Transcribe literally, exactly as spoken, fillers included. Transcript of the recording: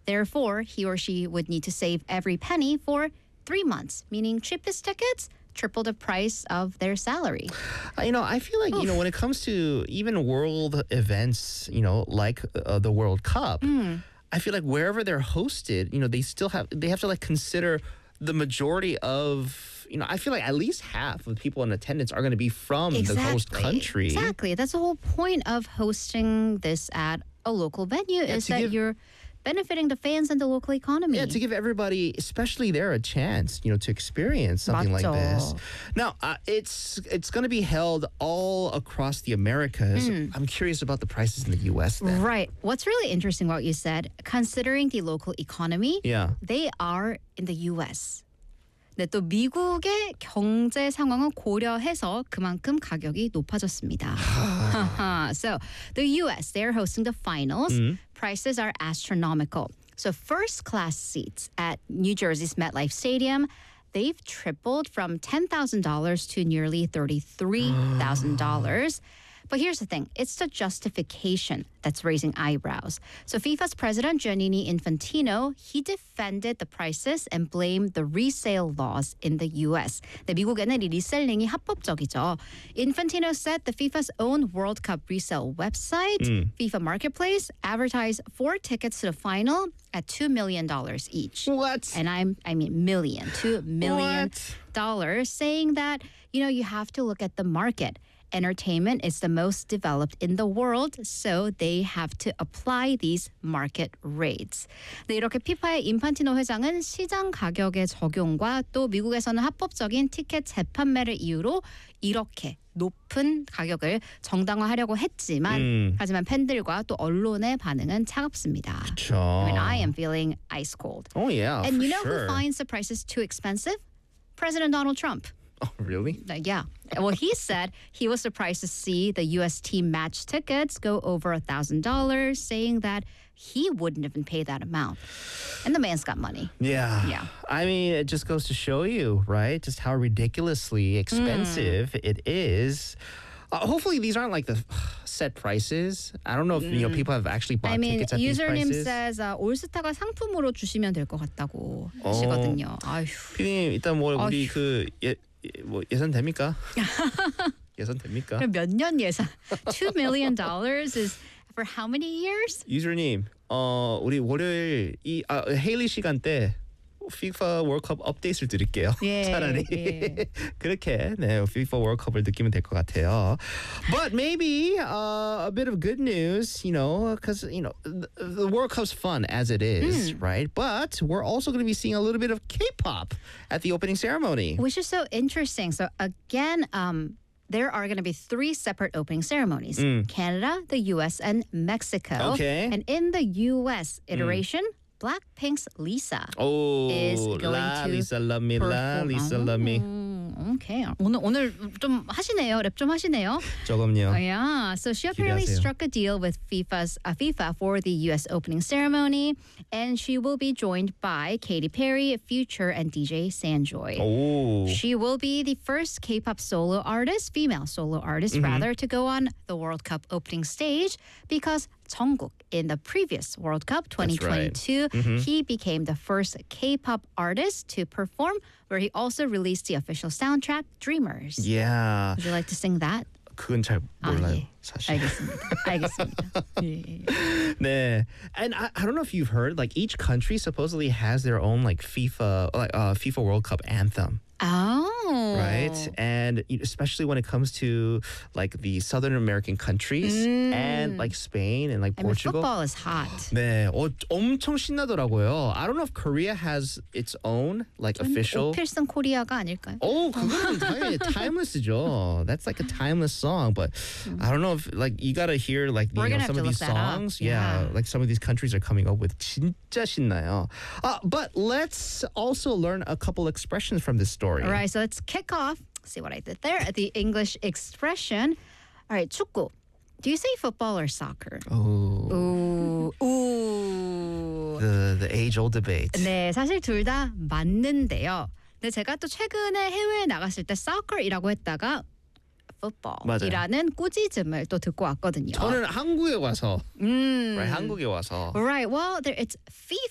Therefore, he or she would need to save every penny for three months, meaning cheapest tickets triple the price of their salary. Uh, You know, I feel like, you know, when it comes to even world events, you know, like uh, the World Cup, I feel like wherever they're hosted, you know, they still have, they have to like consider the majority of, you know, I feel like at least half of the people in attendance are going to be from the host country. Exactly. That's the whole point of hosting this at a local venue is to that give- you're benefiting the fans and the local economy. Yeah, to give everybody, especially there, a chance, you know, to experience something like this. 맞죠. Now, uh, it's it's going to be held all across the Americas. I'm curious about the prices in the U S then. Right. What's really interesting what you said, considering the local economy, Yeah. they are in the U S. 근데 또 미국의 경제 상황을 고려해서 그만큼 가격이 높아졌습니다. So the U S, they're hosting the finals. Prices are astronomical. So first class seats at New Jersey's MetLife Stadium, they've tripled from ten thousand dollars to nearly thirty-three thousand dollars. But here's the thing, it's the justification that's raising eyebrows. So FIFA's president, Gianni Infantino, he defended the prices and blamed the resale laws in the U S. 네, 미국에는 이 리셀링이 합법적이죠. Infantino said the FIFA's own World Cup resale website, FIFA Marketplace, advertised four tickets to the final at two million dollars each. What? And I'm, I mean million, two million What? dollars, saying that, you know, you have to look at the market. Entertainment is the most developed in the world, so they have to apply these market rates. 네, 이렇게 피파의 인판티노 회장은 시장 가격의 적용과 또 미국에서는 합법적인 티켓 재판매를 이유로 이렇게 높은 가격을 정당화하려고 했지만 음. 하지만 팬들과 또 언론의 반응은 차갑습니다. 그쵸. I mean, I am feeling ice cold. Oh, yeah, And for you know sure. who finds the prices too expensive? President Donald Trump. Oh, really? Uh, Yeah. Well, he said he was surprised to see the U S team match tickets go over a thousand dollars, saying that he wouldn't even pay that amount. And the man's got money. Yeah. Yeah. I mean, it just goes to show you, right? Just how ridiculously expensive it is. Uh, hopefully, these aren't like the set prices. I don't know if you know people have actually bought I mean, tickets at these username prices. says uh, 올스타가 상품으로 주시면 될 것 같다고 하시거든요. 아휴. 피디님 일단 뭐 우리 어휴. 그 예, 뭐 예산 됩니까? 예산 됩니까? 그럼 몇 년 예산? two million dollars is for how many years? 유저님, 어 우리 월요일 이 아, 헤일리 시간 때 FIFA 월컵 업데이트를 드릴게요. 예, 차라리 예. 그렇게 네 FIFA 월컵을 느끼면 될 것 같아요. But maybe uh, a bit of good news, you know, because you know the, the World Cup's fun as it is, right? But we're also going to be seeing a little bit of K-pop at the opening ceremony. Which is so interesting. So again, um, there are going to be three separate opening ceremonies: Canada, the U S, and Mexico. Okay. And in the U S iteration, Blackpink's Lisa Oh, is going la to Lisa love me, la perform. Lisa love me. 음, okay. 오늘 오늘 좀 하시네요. 랩 좀 하시네요. 조금요. Oh, yeah. So she apparently 기대하세요. struck a deal with FIFA's uh, FIFA for the U S opening ceremony, and she will be joined by Katy Perry, Future, and D J Sanjoy. Oh. She will be the first K-pop solo artist, female solo artist rather, to go on the World Cup opening stage because Jungkook in the previous World Cup twenty twenty-two, he became the first K-pop artist to perform, where he also released the official soundtrack Dreamers. Yeah. Would you like to sing that? 그건 잘 몰라요, 예. 사실. 알겠습니다. 알겠습니다. 예. 네. And I, I don't know if you've heard, like each country supposedly has their own like FIFA, like uh, FIFA World Cup anthem. Oh. Right, and you- especially when it comes to like the Southern American countries and like Spain and like I mean, Portugal. football is hot. 네, 어, 엄청 신나더라고요. I don't know if Korea has its own like official. 오필슨 코리아가 아닐까요? Oh, 그거는 당연히 timeless죠. That's like a timeless song, but I don't know if like you gotta hear like you We're know gonna some have of to these look that up. songs. Yeah. like some of these countries are coming up with 진짜 신나요. Uh, but let's also learn a couple expressions from this story. All right, so let's kick off. See what I did there? The English expression. All right, 축구. Do you say football or soccer? Oh, Ooh, ooh. the the age old debate. 네, 사실 둘 다 맞는데요. 근데 제가 또 최근에 해외에 나갔을 때 soccer이라고 했다가 football이라는 꾸짖음을 또 듣고 왔거든요. 저는 한국에 와서, 음. right? 한국에 와서. Right. Well, there, it's